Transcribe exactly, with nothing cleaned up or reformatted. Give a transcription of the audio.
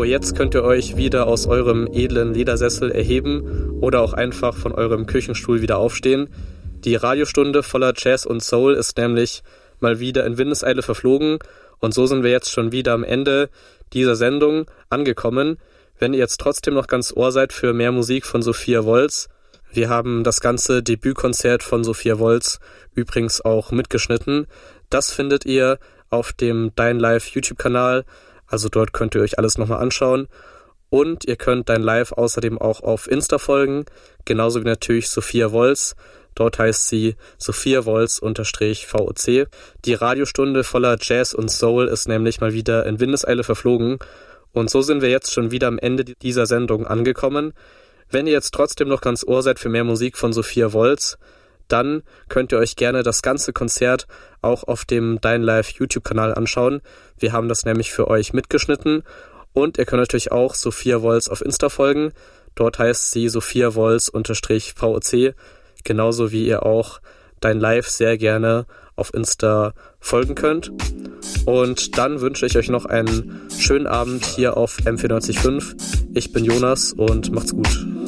jetzt könnt ihr euch wieder aus eurem edlen Ledersessel erheben oder auch einfach von eurem Küchenstuhl wieder aufstehen. Die Radiostunde voller Jazz und Soul ist nämlich mal wieder in Windeseile verflogen und so sind wir jetzt schon wieder am Ende dieser Sendung angekommen. Wenn ihr jetzt trotzdem noch ganz ohr seid für mehr Musik von Sophia Wolz, wir haben das ganze Debütkonzert von Sophia Wolz übrigens auch mitgeschnitten. Das findet ihr auf dem Dein Live YouTube-Kanal, also dort könnt ihr euch alles nochmal anschauen. Und ihr könnt Dein Live außerdem auch auf Insta folgen, genauso wie natürlich Sophia Wolz. Dort heißt sie Sophia Wolz-V O C. Die Radiostunde voller Jazz und Soul ist nämlich mal wieder in Windeseile verflogen. Und so sind wir jetzt schon wieder am Ende dieser Sendung angekommen. Wenn ihr jetzt trotzdem noch ganz ohr seid für mehr Musik von Sophia Wolz, dann könnt ihr euch gerne das ganze Konzert auch auf dem Dein Live YouTube-Kanal anschauen. Wir haben das nämlich für euch mitgeschnitten. Und ihr könnt natürlich auch Sophia Wolz auf Insta folgen. Dort heißt sie Sophia Wolz-V O C. Genauso wie ihr auch Dein Live sehr gerne auf Insta folgen könnt. Und dann wünsche ich euch noch einen schönen Abend hier auf M vierundneunzig Komma fünf. Ich bin Jonas und macht's gut.